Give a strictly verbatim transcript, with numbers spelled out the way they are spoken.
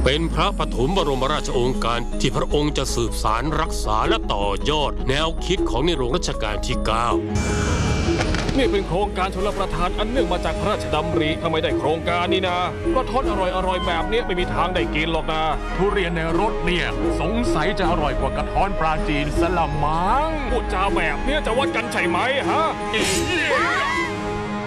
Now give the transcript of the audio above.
เป็นพระปฐมบรมราชโองการที่พระองค์จะสืบสารรักษาและต่อยอดแนวคิดของในหลวงรัชกาลที่เก้านี่เป็นโครงการชลประทานอันเนื่องมาจากพระราชดำริทำไมได้โครงการนี้นะกระท้อนอร่อยอร่อยแบบนี้ไม่มีทางได้กินหรอกนะทุเรียนในรถเนี่ยสงสัยจะอร่อยกว่ากระท้อนปลาจีนสลัมมังพูดจาแบบนี้จะวัดกันใช่ไหมฮะ